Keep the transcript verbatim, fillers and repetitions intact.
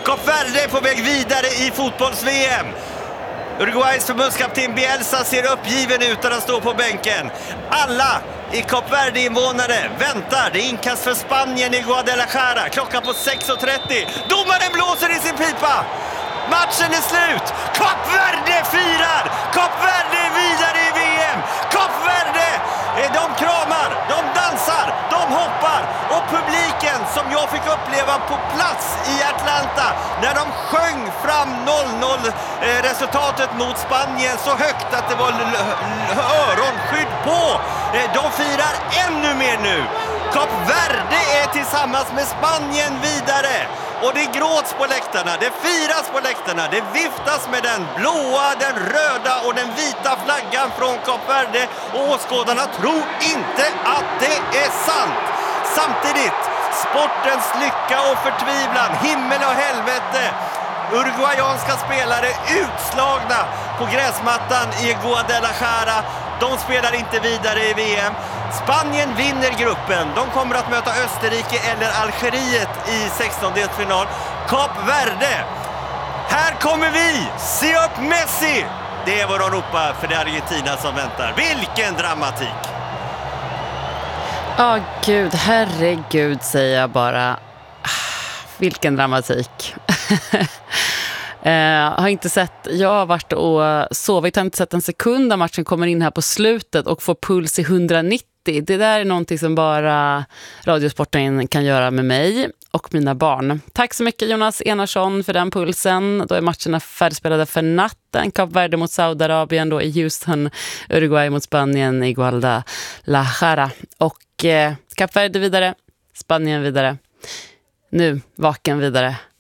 Kap Verde är på väg vidare i fotbolls-V M. Uruguays förbundskapten Bielsa ser uppgiven ut när han står på bänken. Alla i Kap Verde-invånare väntar. Det är inkast för Spanien i Guadalajara. Klockan på sex och trettio. Domaren blåser i sin pipa. Matchen är slut. Kap Verde firar. Kap Verde är vidare i V M. Kap Verde, de kramar, de dansar, de hoppar. Och publiken som jag fick uppleva på plats i Atlanta när de sjöng fram noll noll resultatet mot Spanien så högt att det var öronskydd på. De firar ännu mer nu. Kap Verde är tillsammans med Spanien vidare. Och det gråts på läktarna, det firas på läktarna, det viftas med den blåa, den röda och den vita flaggan från Kap Verde. Och åskådarna tror inte att det är sant. Samtidigt, sportens lycka och förtvivlan, himmel och helvete. Uruguayanska spelare utslagna på gräsmattan i Guadalajara. De spelar inte vidare i V M. Spanien vinner gruppen. De kommer att möta Österrike eller Algeriet i sextondelsfinal. Kap Verde. Här kommer vi! Se upp Messi! Det är vad de ropar, för det är Argentina som väntar. Vilken dramatik! Ja, oh, gud, herregud säger jag bara. Vilken dramatik. Jag har inte sett, jag har varit och sovit, jag har inte sett en sekund när matchen kommer in här på slutet och får puls i hundranittio. Det där är någonting som bara Radiosporten kan göra med mig och mina barn. Tack så mycket Jonas Enarsson för den pulsen. Då är matcherna färdigspelade för natten. Kap Verde mot Saudiarabien, då i Houston, Uruguay mot Spanien i Guadalajara. Och eh, Kap Verde vidare, Spanien vidare. Nu, vaken vidare.